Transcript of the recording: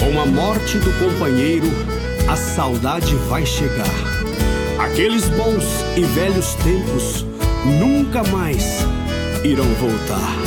Com a morte do companheiro, a saudade vai chegar. Aqueles bons e velhos tempos nunca mais irão voltar.